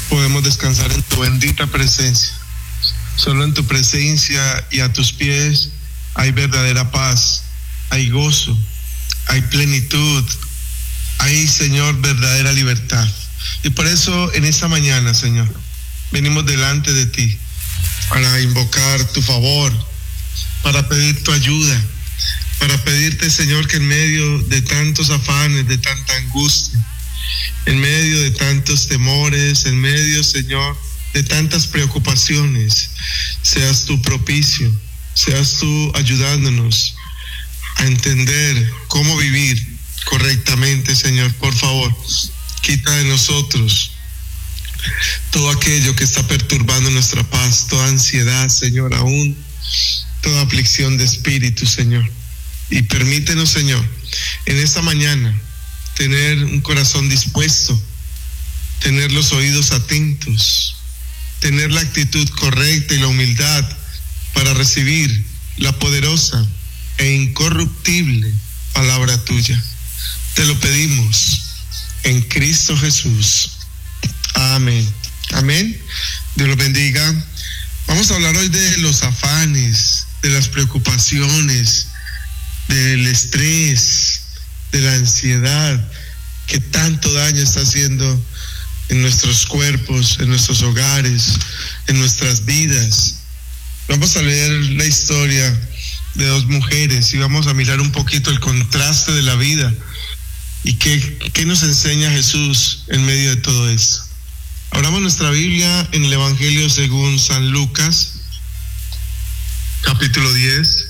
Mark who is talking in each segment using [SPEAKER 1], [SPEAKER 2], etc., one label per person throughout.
[SPEAKER 1] podemos descansar en tu bendita presencia. Solo en tu presencia y a tus pies hay verdadera paz, hay gozo, hay plenitud, hay, Señor, verdadera libertad. Y por eso en esta mañana, Señor, venimos delante de ti para invocar tu favor, para pedir tu ayuda, para pedirte, Señor, que en medio de tantos afanes, de tanta angustia, en medio de tantos temores, en medio, Señor, de tantas preocupaciones, seas tú propicio, seas tú ayudándonos a entender cómo vivir correctamente, Señor. Por favor, quita de nosotros todo aquello que está perturbando nuestra paz, toda ansiedad, Señor, aún toda aflicción de espíritu, Señor. Y permítenos, Señor, en esta mañana tener un corazón dispuesto, tener los oídos atentos, tener la actitud correcta y la humildad para recibir la poderosa e incorruptible palabra tuya. Te lo pedimos en Cristo Jesús. Amén. Amén. Dios los bendiga. Vamos a hablar hoy de los afanes, de las preocupaciones, del estrés, de la ansiedad que tanto daño está haciendo en nuestros cuerpos, en nuestros hogares, en nuestras vidas. Vamos a leer la historia de dos mujeres y vamos a mirar un poquito el contraste de la vida y qué nos enseña Jesús en medio de todo esto. Abramos nuestra Biblia en el Evangelio según San Lucas, capítulo 10,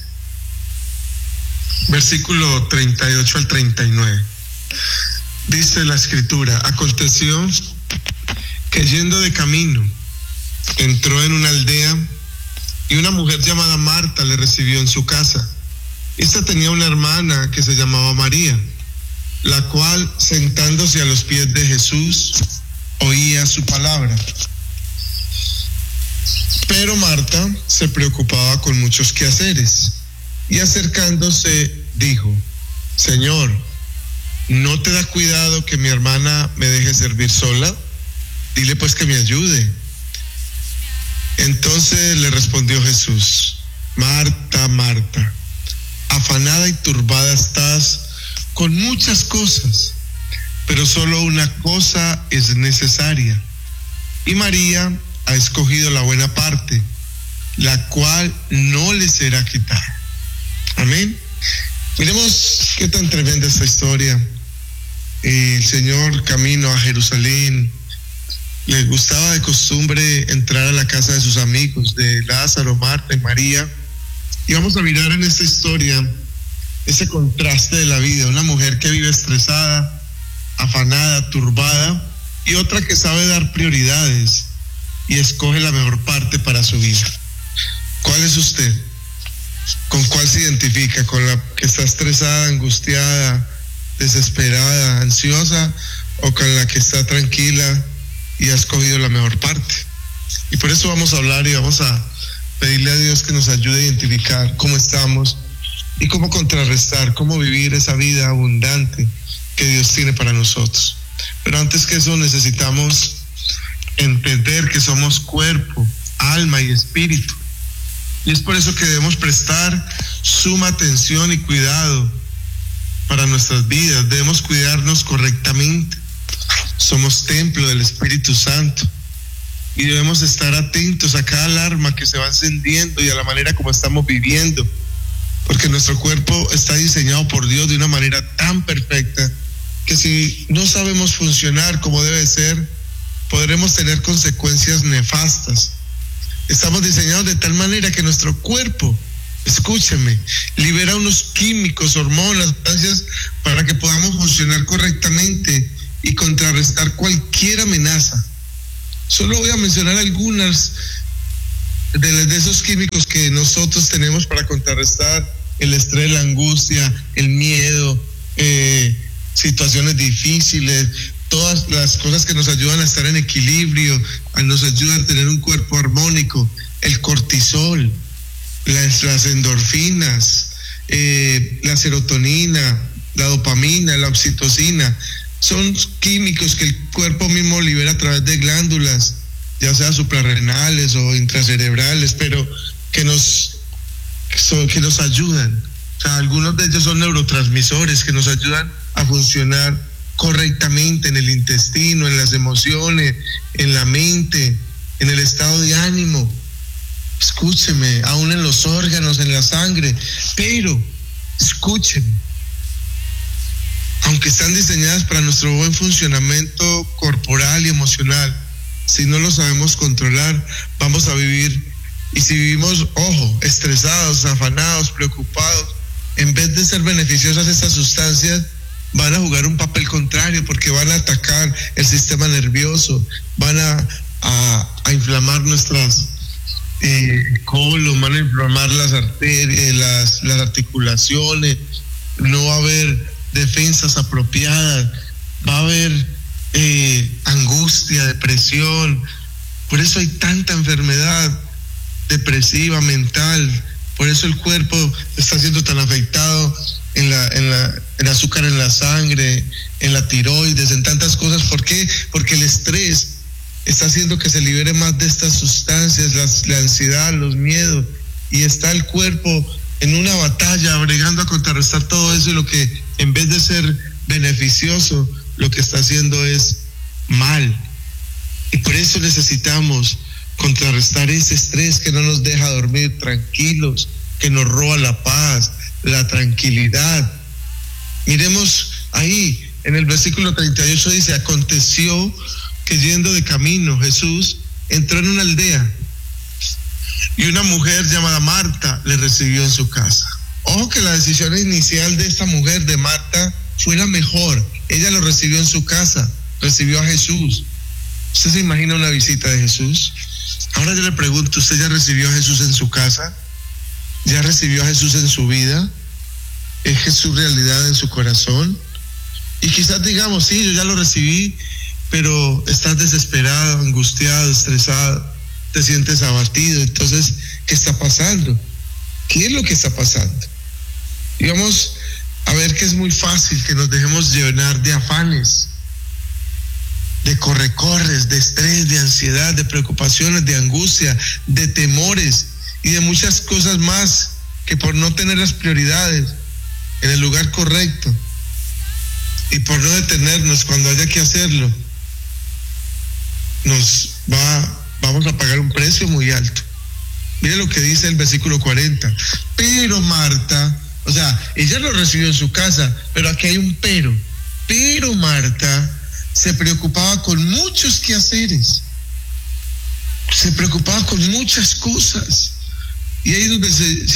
[SPEAKER 1] versículo 38 al 39. Dice la Escritura: aconteció que yendo de camino, entró en una aldea y una mujer llamada Marta le recibió en su casa. Esta tenía una hermana que se llamaba María, la cual, sentándose a los pies de Jesús, oía su palabra. Pero Marta se preocupaba con muchos quehaceres y acercándose dijo: Señor, ¿no te da cuidado que mi hermana me deje servir sola? Dile pues que me ayude. Entonces le respondió Jesús: Marta, Marta, afanada y turbada estás con muchas cosas, pero solo una cosa es necesaria. Y María ha escogido la buena parte, la cual no le será quitada. Amén. Miremos qué tan tremenda esta historia. El Señor, camino a Jerusalén, le gustaba de costumbre entrar a la casa de sus amigos, de Lázaro, Marta y María. Y vamos a mirar en esta historia ese contraste de la vida, una mujer que vive estresada, afanada, turbada, y otra que sabe dar prioridades y escoge la mejor parte para su vida. ¿Cuál es usted? ¿Con cuál se identifica? ¿Con la que está estresada, angustiada, desesperada, ansiosa, o con la que está tranquila y ha escogido la mejor parte? Y por eso vamos a hablar y vamos a pedirle a Dios que nos ayude a identificar cómo estamos y cómo contrarrestar, cómo vivir esa vida abundante que Dios tiene para nosotros. Pero antes que eso necesitamos entender que somos cuerpo, alma y espíritu. Y es por eso que debemos prestar suma atención y cuidado para nuestras vidas. Debemos cuidarnos correctamente. Somos templo del Espíritu Santo y debemos estar atentos a cada alarma que se va encendiendo y a la manera como estamos viviendo, porque nuestro cuerpo está diseñado por Dios de una manera tan perfecta que si no sabemos funcionar como debe ser, podremos tener consecuencias nefastas. Estamos diseñados de tal manera que nuestro cuerpo, escúcheme, libera unos químicos, hormonas, sustancias para que podamos funcionar correctamente y contrarrestar cualquier amenaza. Solo voy a mencionar algunas de esos químicos que nosotros tenemos para contrarrestar el estrés, la angustia, el miedo, situaciones difíciles, todas las cosas que nos ayudan a estar en equilibrio, nos ayudan a tener un cuerpo armónico. El cortisol, las endorfinas, la serotonina, la dopamina, la oxitocina, son químicos que el cuerpo mismo libera a través de glándulas, ya sea suprarrenales o intracerebrales, pero que nos ayudan. O sea, algunos de ellos son neurotransmisores que nos ayudan a funcionar correctamente en el intestino, en las emociones, en la mente, en el estado de ánimo. Escúcheme, aún en los órganos, en la sangre, pero escúcheme, aunque están diseñadas para nuestro buen funcionamiento corporal y emocional, si no lo sabemos controlar, vamos a vivir, y si vivimos, ojo, estresados, afanados, preocupados, en vez de ser beneficiosas estas sustancias, van a jugar un papel contrario, porque van a atacar el sistema nervioso, van a inflamar nuestras colon, van a inflamar las arterias, las articulaciones, no va a haber defensas apropiadas, va a haber angustia, depresión. Por eso hay tanta enfermedad depresiva, mental, por eso el cuerpo está siendo tan afectado en el azúcar en la sangre, en la tiroides, en tantas cosas. ¿Por qué? Porque el estrés está haciendo que se libere más de estas sustancias, la ansiedad, los miedos, y está el cuerpo en una batalla bregando a contrarrestar todo eso, y lo que en vez de ser beneficioso, lo que está haciendo es mal. Y por eso necesitamos contrarrestar ese estrés que no nos deja dormir tranquilos, que nos roba la paz, la tranquilidad. Miremos ahí, en el versículo 38 dice: aconteció que yendo de camino Jesús entró en una aldea y una mujer llamada Marta le recibió en su casa. Ojo que la decisión inicial de esta mujer, de Marta, fue la mejor. Ella lo recibió en su casa, recibió a Jesús. ¿Usted se imagina una visita de Jesús? Ahora yo le pregunto, ¿usted ya recibió a Jesús en su casa? ¿Ya recibió a Jesús en su vida? ¿Es Jesús realidad en su corazón? Y quizás digamos, sí, yo ya lo recibí, pero estás desesperado, angustiado, estresado, te sientes abatido. Entonces, ¿qué está pasando? ¿Qué es lo que está pasando? Y vamos a ver que es muy fácil que nos dejemos llenar de afanes, de corre-corres, de estrés, de ansiedad, de preocupaciones, de angustia, de temores y de muchas cosas más, que por no tener las prioridades en el lugar correcto y por no detenernos cuando haya que hacerlo, vamos a pagar un precio muy alto. Mire lo que dice el versículo 40. Pero Marta, o sea, ella lo recibió en su casa, pero aquí hay un pero. Pero Marta se preocupaba con muchos quehaceres, se preocupaba con muchas cosas. Y ahí es donde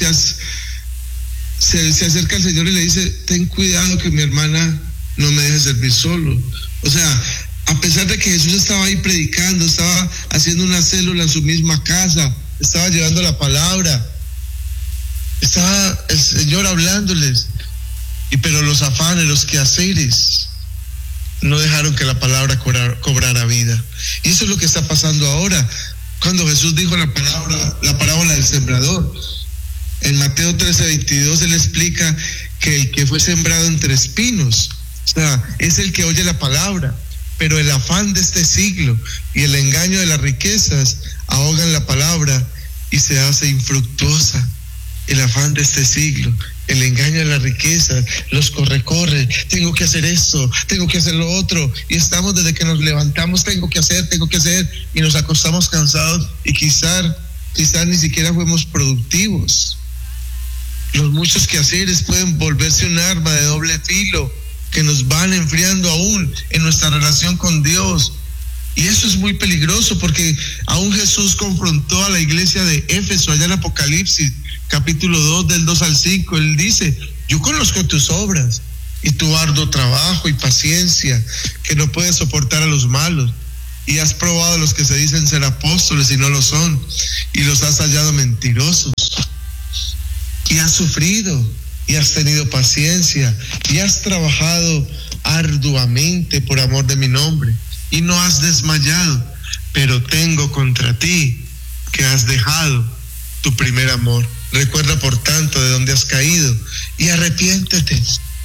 [SPEAKER 1] se acerca al Señor y le dice: ten cuidado que mi hermana no me deje servir solo. O sea, a pesar de que Jesús estaba ahí predicando, estaba haciendo una célula en su misma casa, estaba llevando la palabra, estaba el Señor hablándoles, pero los afanes, los quehaceres no dejaron que la palabra cobrara vida. Y eso es lo que está pasando ahora. Cuando Jesús dijo la parábola del sembrador, en Mateo 13:22, él explica que el que fue sembrado entre espinos, o sea, es el que oye la palabra, pero el afán de este siglo y el engaño de las riquezas ahogan la palabra y se hace infructuosa. El afán de este siglo, el engaño de la riqueza, los corre, tengo que hacer esto, tengo que hacer lo otro, y estamos desde que nos levantamos, tengo que hacer, y nos acostamos cansados, y quizás ni siquiera fuimos productivos. Los muchos quehaceres pueden volverse un arma de doble filo que nos van enfriando aún en nuestra relación con Dios. Y eso es muy peligroso, porque aún Jesús confrontó a la iglesia de Éfeso allá en Apocalipsis capítulo 2 del 2 al 5. Él dice: yo conozco tus obras y tu arduo trabajo y paciencia, que no puedes soportar a los malos, y has probado a los que se dicen ser apóstoles y no lo son, y los has hallado mentirosos, y has sufrido y has tenido paciencia y has trabajado arduamente por amor de mi nombre y no has desmayado, pero tengo contra ti que has dejado tu primer amor. Recuerda por tanto de dónde has caído y arrepiéntete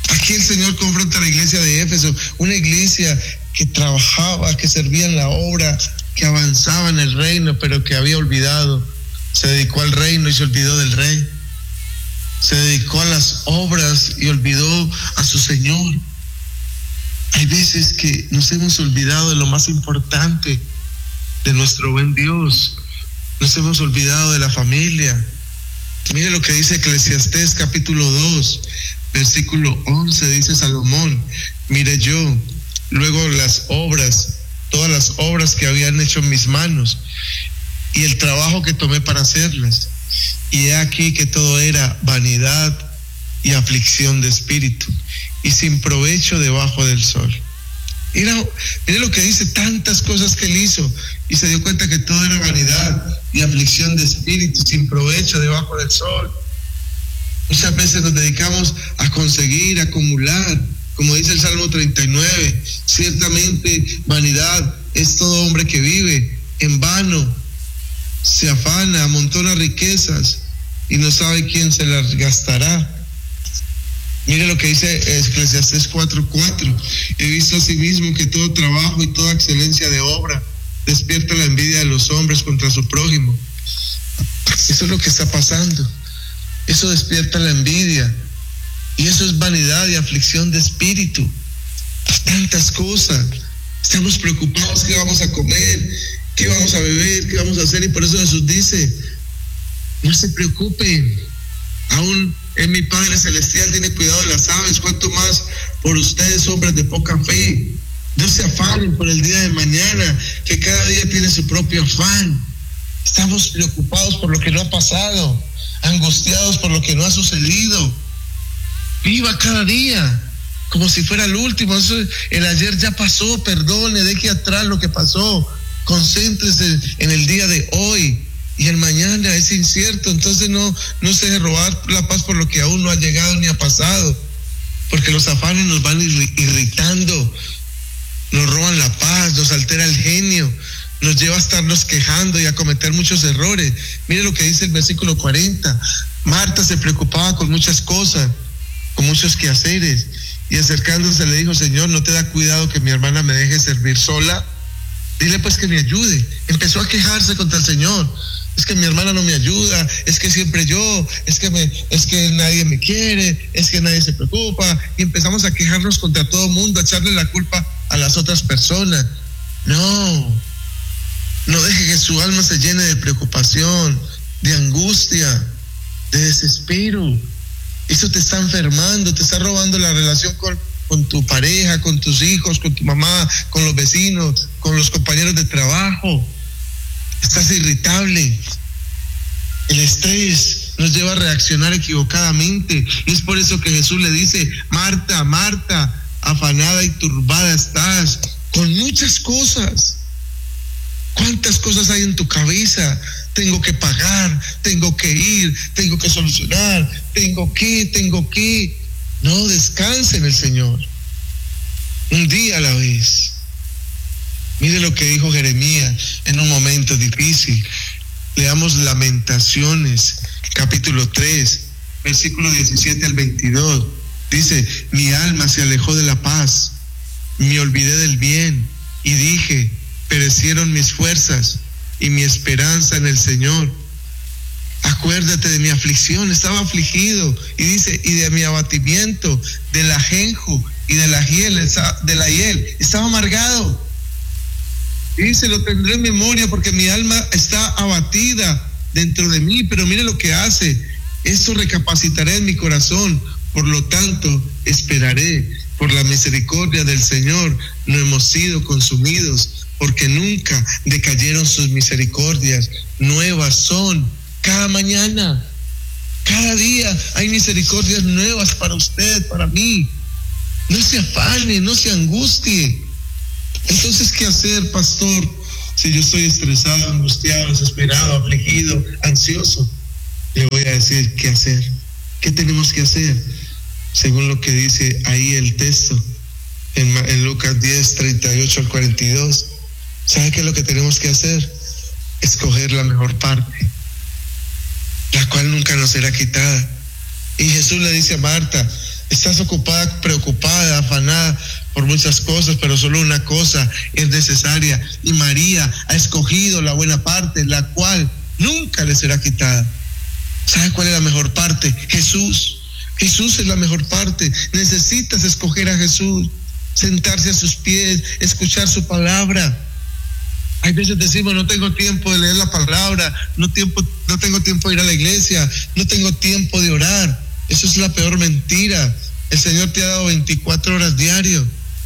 [SPEAKER 1] Aquí el Señor confronta a la iglesia de Éfeso, una iglesia que trabajaba, que servía en la obra, que avanzaba en el reino, pero que había olvidado. Se dedicó al reino y se olvidó del rey. Se dedicó a las obras y olvidó a su Señor. Hay veces que nos hemos olvidado de lo más importante, de nuestro buen Dios. Nos hemos olvidado de la familia. Mire lo que dice Eclesiastés capítulo 2, versículo 11, dice Salomón: mire yo, luego las obras, todas las obras que habían hecho mis manos y el trabajo que tomé para hacerlas. Y he aquí que todo era vanidad y aflicción de espíritu y sin provecho debajo del sol. Mire lo que dice, tantas cosas que él hizo y se dio cuenta que todo era vanidad y aflicción de espíritu, sin provecho debajo del sol. Muchas veces nos dedicamos a conseguir, a acumular, como dice el Salmo 39, ciertamente vanidad es todo hombre que vive en vano, se afana, amontona riquezas y no sabe quién se las gastará. Mire lo que dice Eclesiastés 4:4. He visto asimismo que todo trabajo y toda excelencia de obra despierta la envidia de los hombres contra su prójimo. Eso es lo que está pasando. Eso despierta la envidia. Y eso es vanidad y aflicción de espíritu. Tantas cosas. Estamos preocupados qué vamos a comer, qué vamos a beber, qué vamos a hacer. Y por eso Jesús dice: no se preocupen. Aún en mi Padre Celestial tiene cuidado de las aves, cuanto más por ustedes, hombres de poca fe. No se afanen por el día de mañana, que cada día tiene su propio afán. Estamos preocupados por lo que no ha pasado, angustiados por lo que no ha sucedido. Viva cada día como si fuera el último. Eso, el ayer ya pasó, perdone, deje atrás lo que pasó, concéntrese en el día de hoy. Y el mañana es incierto, entonces no se deje robar la paz por lo que aún no ha llegado ni ha pasado, porque los afanes nos van irritando, nos roban la paz, nos altera el genio, nos lleva a estarnos quejando y a cometer muchos errores. Mire lo que dice el versículo 40. Marta se preocupaba con muchas cosas, con muchos quehaceres, y acercándose le dijo: Señor, ¿no te da cuidado que mi hermana me deje servir sola? Dile pues que me ayude. Empezó a quejarse contra el Señor. Es que mi hermana no me ayuda, es que siempre yo, es que nadie me quiere, es que nadie se preocupa. Y empezamos a quejarnos contra todo el mundo, a echarle la culpa a las otras personas. No deje que su alma se llene de preocupación, de angustia, de desespero. Eso te está enfermando, te está robando la relación con tu pareja, con tus hijos, con tu mamá, con los vecinos, con los compañeros de trabajo. Estás irritable. El estrés nos lleva a reaccionar equivocadamente. Y es por eso que Jesús le dice: Marta, Marta, afanada y turbada estás con muchas cosas. ¿Cuántas cosas hay en tu cabeza? Tengo que pagar, tengo que ir, tengo que solucionar, tengo que. No, descanse en el Señor. Un día a la vez. Mire lo que dijo Jeremías en un momento difícil. Leamos Lamentaciones, capítulo 3, versículo 17 al 22. Dice: mi alma se alejó de la paz, me olvidé del bien, y dije: perecieron mis fuerzas y mi esperanza en el Señor. Acuérdate de mi aflicción, estaba afligido. Y dice: y de mi abatimiento, del ajenjo y de la hiel, estaba amargado. Dice: lo tendré en memoria porque mi alma está abatida dentro de mí. Pero mire lo que hace: esto recapacitaré en mi corazón, por lo tanto esperaré. Por la misericordia del Señor no hemos sido consumidos, porque nunca decayeron sus misericordias. Nuevas son cada mañana, cada día hay misericordias nuevas para usted, para mí. No se afane, no se angustie. Entonces, ¿qué hacer, pastor? Si yo estoy estresado, angustiado, desesperado, afligido, ansioso, le voy a decir qué hacer. ¿Qué tenemos que hacer? Según lo que dice ahí el texto, en Lucas 10, 38 al 42. ¿Sabe qué es lo que tenemos que hacer? Escoger la mejor parte, la cual nunca nos será quitada. Y Jesús le dice a Marta: Estás ocupada, preocupada, afanada por muchas cosas, pero solo una cosa es necesaria. Y María ha escogido la buena parte, la cual nunca le será quitada. ¿Sabe cuál es la mejor parte? Jesús. Jesús es la mejor parte. Necesitas escoger a Jesús, sentarse a sus pies, escuchar su palabra. Hay veces decimos, no tengo tiempo de leer la palabra, no tengo tiempo de ir a la iglesia, no tengo tiempo de orar. Eso es la peor mentira. El Señor te ha dado 24 horas diario.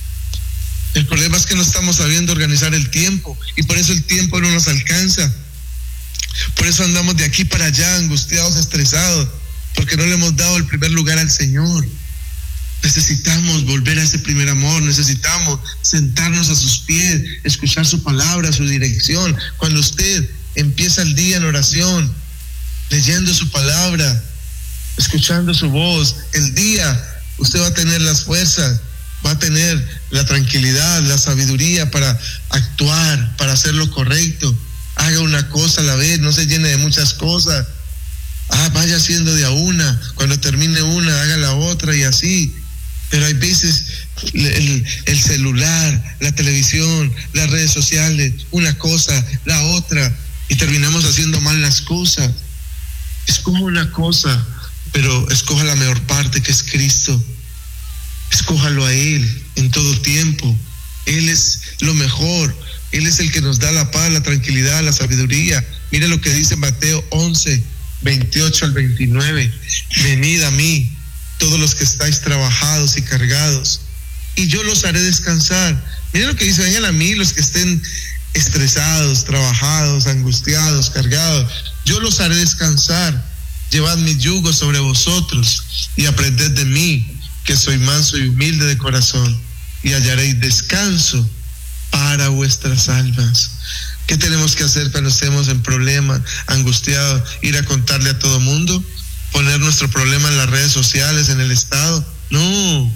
[SPEAKER 1] El problema es que no estamos sabiendo organizar el tiempo y por eso el tiempo no nos alcanza. Por eso andamos de aquí para allá, angustiados, estresados, porque no le hemos dado el primer lugar al Señor. Necesitamos volver a ese primer amor, necesitamos sentarnos a sus pies, escuchar su palabra, su dirección. Cuando usted empieza el día en oración, leyendo su palabra, escuchando su voz, el día usted va a tener las fuerzas, va a tener la tranquilidad, la sabiduría para actuar, para hacer lo correcto. Haga una cosa a la vez, no se llene de muchas cosas. Vaya haciendo de a una, cuando termine una, haga la otra y así. Pero hay veces el celular, la televisión, las redes sociales, una cosa, la otra, y terminamos haciendo mal las cosas. Escoja una cosa, pero escoja la mejor parte, que es Cristo. Escójalo a Él en todo tiempo. Él es lo mejor. Él es el que nos da la paz, la tranquilidad, la sabiduría. Mire lo que dice Mateo 11, 28 al 29. Venid a mí, todos los que estáis trabajados y cargados, y yo los haré descansar. Mire lo que dice, vengan a mí los que estén estresados, trabajados, angustiados, cargados. Yo los haré descansar. Llevad mi yugo sobre vosotros y aprended de mí, que soy manso y humilde de corazón, y hallaréis descanso para vuestras almas. ¿Qué tenemos que hacer cuando estemos en problemas, angustiados? ¿Ir a contarle a todo mundo? ¿Poner nuestro problema en las redes sociales, en el estado? No.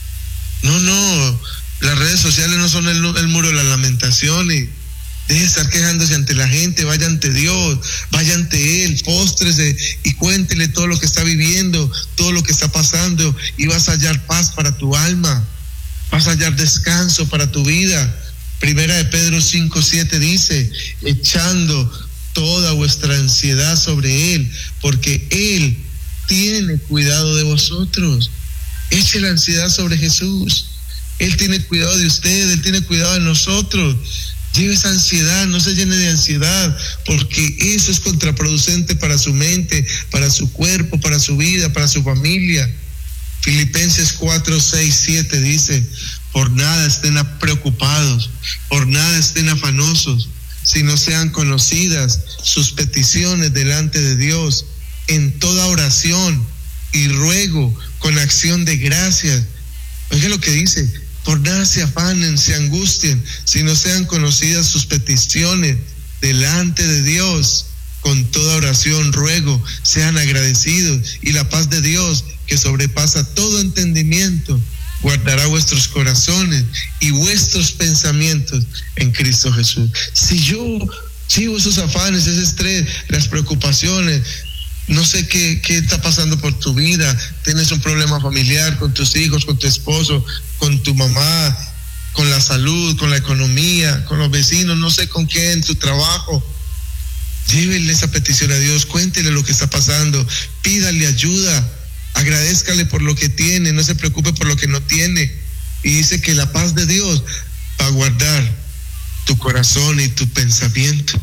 [SPEAKER 1] Las redes sociales no son el muro de las lamentaciones. Deje de estar quejándose ante la gente, vaya ante Dios, vaya ante Él, póstrese y cuéntele todo lo que está viviendo, todo lo que está pasando, y vas a hallar paz para tu alma, vas a hallar descanso para tu vida. Primera de Pedro 5:7 dice, echando toda vuestra ansiedad sobre Él, porque Él tiene cuidado de vosotros. Eche la ansiedad sobre Jesús. Él tiene cuidado de usted, Él tiene cuidado de nosotros. Lleve esa ansiedad, no se llene de ansiedad, porque eso es contraproducente para su mente, para su cuerpo, para su vida, para su familia. Filipenses 4:6-7 dice, por nada estén preocupados, por nada estén afanosos, sino sean conocidas sus peticiones delante de Dios en toda oración y ruego con acción de gracias. Oiga lo que dice, por nada se afanen, se angustien, sino sean conocidas sus peticiones delante de Dios con toda oración, ruego, sean agradecidos, y la paz de Dios, que sobrepasa todo entendimiento, guardará vuestros corazones y vuestros pensamientos en Cristo Jesús. Si yo sigo esos afanes, ese estrés, las preocupaciones, no sé qué está pasando por tu vida, tienes un problema familiar con tus hijos, con tu esposo, con tu mamá, con la salud, con la economía, con los vecinos, no sé con qué, en tu trabajo, llévele esa petición a Dios, cuéntele lo que está pasando, pídale ayuda, agradézcale por lo que tiene, no se preocupe por lo que no tiene, y dice que la paz de Dios va a guardar tu corazón y tu pensamiento.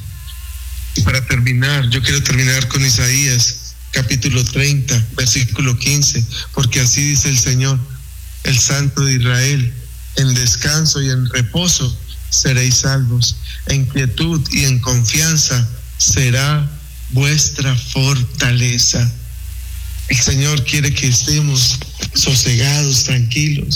[SPEAKER 1] Y para terminar, yo quiero terminar con Isaías, capítulo 30, versículo 15, porque así dice el Señor, el Santo de Israel, en descanso y en reposo seréis salvos, en quietud y en confianza será vuestra fortaleza. El Señor quiere que estemos sosegados, tranquilos.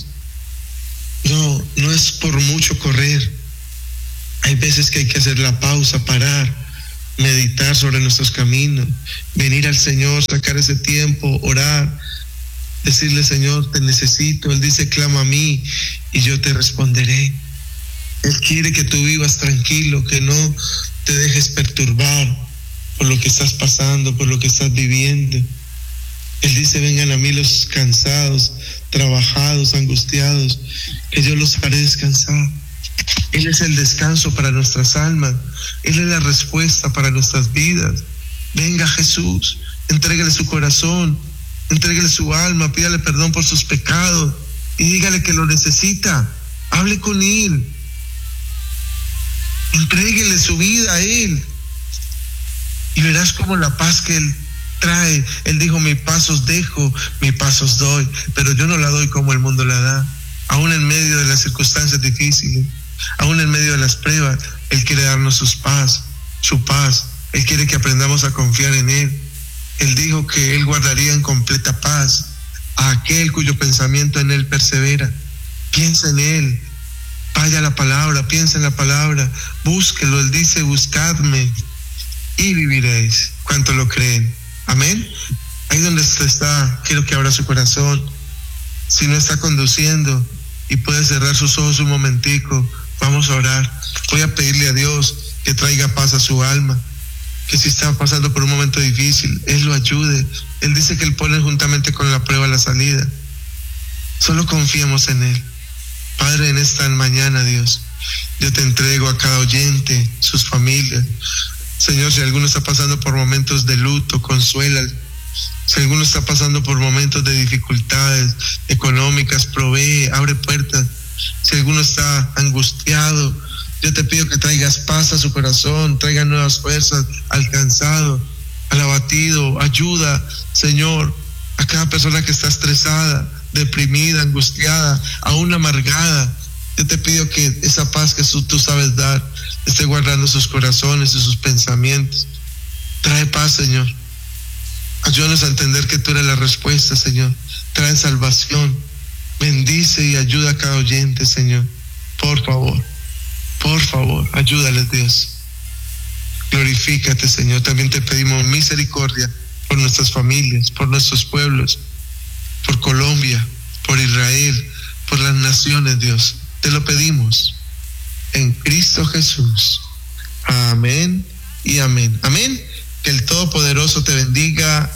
[SPEAKER 1] No es por mucho correr. Hay veces que hay que hacer la pausa, parar, meditar sobre nuestros caminos, venir al Señor, sacar ese tiempo, orar, decirle, Señor, te necesito. Él dice, clama a mí y yo te responderé. Él quiere que tú vivas tranquilo, que no te dejes perturbar por lo que estás pasando, por lo que estás viviendo. Él dice, vengan a mí los cansados trabajados, angustiados, que yo los haré descansar. Él es el descanso para nuestras almas. Él es la respuesta para nuestras vidas. Venga Jesús, entréguele su corazón, entréguele su alma, pídale perdón por sus pecados y dígale que lo necesita. Hable con Él. Entréguele su vida a Él. Y verás cómo la paz que Él trae. Él dijo, mi paz os dejo, mi paz os doy, pero yo no la doy como el mundo la da. Aún en medio de las circunstancias difíciles, aún en medio de las pruebas, Él quiere darnos su paz. Él quiere que aprendamos a confiar en Él. Él dijo que Él guardaría en completa paz a aquel cuyo pensamiento en Él persevera. Piensa en Él, vaya a la palabra, piensa en la palabra, búsquelo. Él dice, buscadme y viviréis. ¿Cuánto lo creen? Amén. Ahí donde usted está, quiero que abra su corazón. Si no está conduciendo y puede cerrar sus ojos un momentico, vamos a orar. Voy a pedirle a Dios que traiga paz a su alma, que si está pasando por un momento difícil, Él lo ayude. Él dice que Él pone juntamente con la prueba la salida. Solo confiemos en Él. Padre, en esta mañana, Dios, yo te entrego a cada oyente, sus familias. Señor, si alguno está pasando por momentos de luto, consuélalo. Si alguno está pasando por momentos de dificultades económicas, provee, abre puertas. Si alguno está angustiado, yo te pido que traigas paz a su corazón, traiga nuevas fuerzas al cansado, al abatido. Ayuda, Señor, a cada persona que está estresada, deprimida, angustiada, aún amargada. Yo te pido que esa paz que tú sabes dar esté guardando sus corazones y sus pensamientos. Trae paz, Señor. Ayúdanos a entender que tú eres la respuesta, Señor. Trae salvación. Bendice y ayuda a cada oyente, Señor. Por favor, ayúdales, Dios. Glorifícate, Señor. También te pedimos misericordia por nuestras familias, por nuestros pueblos, por Colombia, por Israel, por las naciones, Dios. Te lo pedimos en Cristo Jesús. Amén y amén. Amén. Que el Todopoderoso te bendiga.